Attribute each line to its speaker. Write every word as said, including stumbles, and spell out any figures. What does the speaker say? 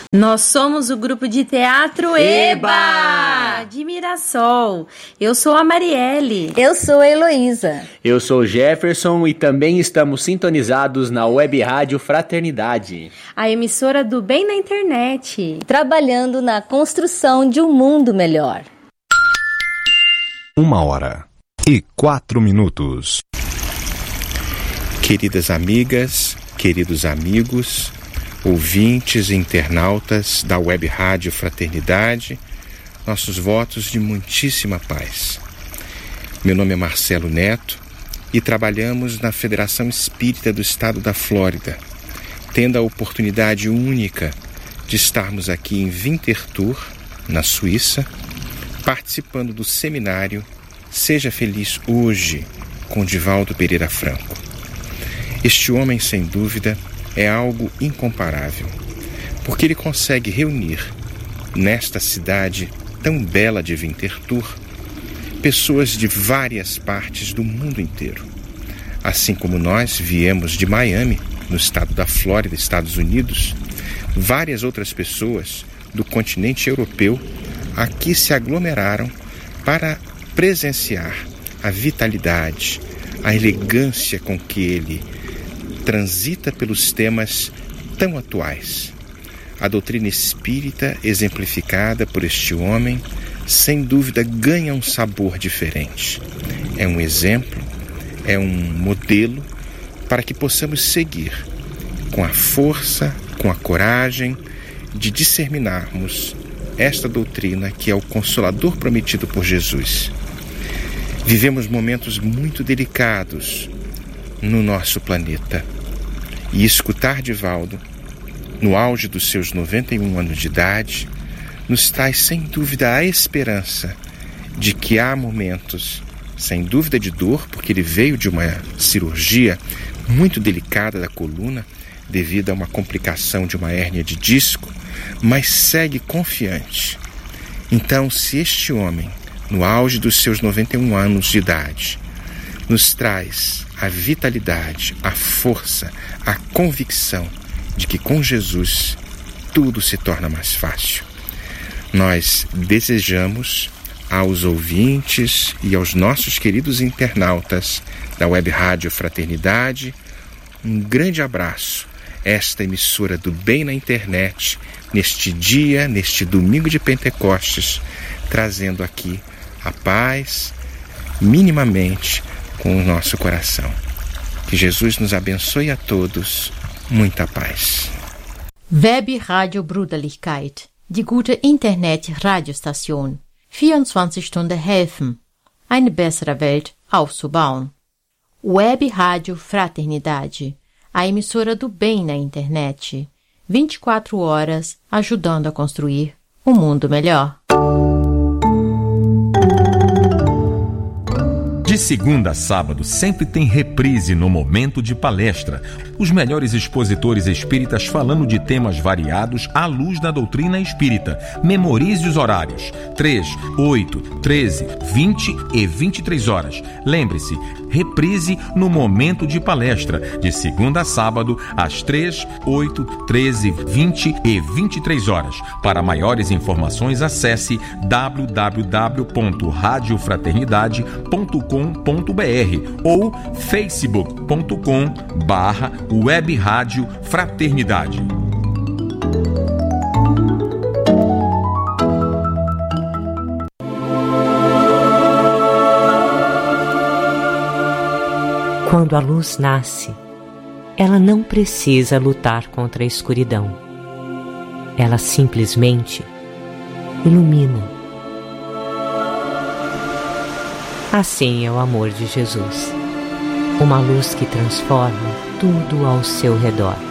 Speaker 1: Nós somos o grupo de teatro Eba, de Mirassol. Eu sou a Marielle.
Speaker 2: Eu sou a Heloísa.
Speaker 3: Eu sou o Jefferson e também estamos sintonizados na Web Rádio Fraternidade,
Speaker 1: a emissora do bem na internet,
Speaker 2: trabalhando na construção de um mundo melhor.
Speaker 4: Uma hora e quatro minutos.
Speaker 5: Queridas amigas, queridos amigos, ouvintes e internautas da Web Rádio Fraternidade, nossos votos de muitíssima paz. Meu nome é Marcelo Neto e trabalhamos na Federação Espírita do Estado da Flórida, tendo a oportunidade única de estarmos aqui em Winterthur, na Suíça, participando do seminário Seja Feliz Hoje, com Divaldo Pereira Franco. Este homem, sem dúvida, é algo incomparável, porque ele consegue reunir, nesta cidade tão bela de Winterthur, pessoas de várias partes do mundo inteiro. Assim como nós viemos de Miami, no estado da Flórida, Estados Unidos, várias outras pessoas do continente europeu aqui se aglomeraram para presenciar a vitalidade, a elegância com que ele transita pelos temas tão atuais. A doutrina espírita, exemplificada por este homem, sem dúvida ganha um sabor diferente. É um exemplo, é um modelo para que possamos seguir com a força, com a coragem de disseminarmos esta doutrina que é o Consolador prometido por Jesus. Vivemos momentos muito delicados no nosso planeta. E escutar Divaldo, no auge dos seus noventa e um anos de idade, nos traz sem dúvida a esperança de que há momentos, sem dúvida de dor, porque ele veio de uma cirurgia muito delicada da coluna, devido a uma complicação de uma hérnia de disco, mas segue confiante. Então, se este homem, no auge dos seus noventa e um anos de idade, nos traz a vitalidade, a força, a convicção de que com Jesus tudo se torna mais fácil. Nós desejamos aos ouvintes e aos nossos queridos internautas da Web Rádio Fraternidade um grande abraço, esta emissora do bem na internet, neste dia, neste domingo de Pentecostes, trazendo aqui a paz, minimamente, com o nosso coração. Que Jesus nos abençoe a todos. Muita paz.
Speaker 6: Web Radio Bruderlichkeit, die gute Internet-Radiostation. vierundzwanzig Stunden helfen, eine bessere Welt aufzubauen. Web Rádio Fraternidade, a emissora do bem na internet. vinte e quatro horas ajudando a construir um mundo melhor.
Speaker 4: De segunda a sábado sempre tem reprise no Momento de Palestra. Os melhores expositores espíritas falando de temas variados à luz da doutrina espírita. Memorize os horários: três, oito, treze, vinte e vinte e três horas. Lembre-se, reprise no Momento de Palestra, de segunda a sábado, às três, oito, treze, vinte e vinte e três horas. Para maiores informações, acesse w w w ponto radio fraternidade ponto com ponto b r ou facebook ponto com barra web rádio fraternidade.
Speaker 7: Quando a luz nasce, ela não precisa lutar contra a escuridão. Ela simplesmente ilumina. Assim é o amor de Jesus, uma luz que transforma tudo ao seu redor.